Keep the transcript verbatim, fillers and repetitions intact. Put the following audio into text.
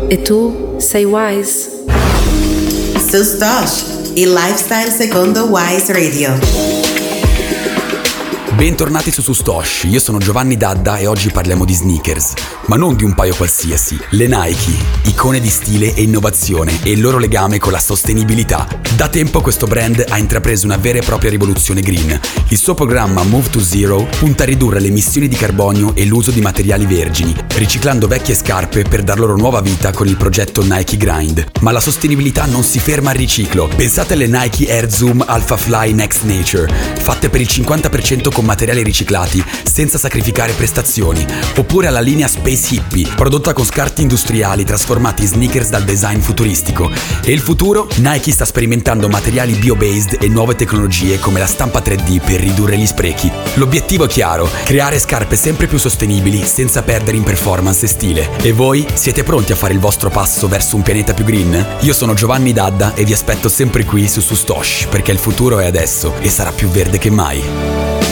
E tu sei Wise? Su Stosh, il lifestyle secondo Wise Radio. Bentornati su Sustosh, io sono Giovanni Dadda e oggi parliamo di sneakers, ma non di un paio qualsiasi, le Nike, icone di stile e innovazione e il loro legame con la sostenibilità. Da tempo questo brand ha intrapreso una vera e propria rivoluzione green. Il suo programma Move to Zero punta a ridurre le emissioni di carbonio e l'uso di materiali vergini, riciclando vecchie scarpe per dar loro nuova vita con il progetto Nike Grind. Ma la sostenibilità non si ferma al riciclo. Pensate alle Nike Air Zoom Alpha Fly Next Nature, fatte per il cinquanta per cento con materiali riciclati senza sacrificare prestazioni, oppure alla linea Space Hippie, prodotta con scarti industriali trasformati in sneakers dal design futuristico. E il futuro? Nike sta sperimentando materiali bio-based e nuove tecnologie come la stampa tre D per ridurre gli sprechi. L'obiettivo è chiaro: creare scarpe sempre più sostenibili senza perdere in performance e stile. E voi siete pronti a fare il vostro passo verso un pianeta più green? Io sono Giovanni Dadda e vi aspetto sempre qui su Sustosh, perché il futuro è adesso e sarà più verde che mai.